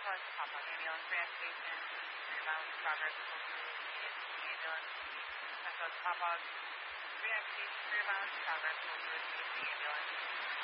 SOS Pop Up Ambulance Reactivation, 3 miles progress closer to the ambulance. SOS Pop Up Reactivation, 3 miles progress closer to the ambulance.